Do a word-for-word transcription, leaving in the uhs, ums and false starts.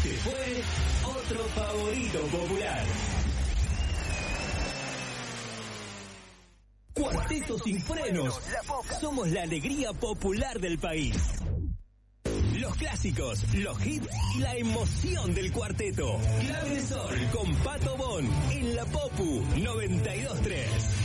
Se fue otro favorito popular. Cuarteto Sin Frenos. Somos la alegría popular del país. Los clásicos, los hits y la emoción del cuarteto. Clave de Sol con Pato Bon en la Popu noventa y dos punto tres.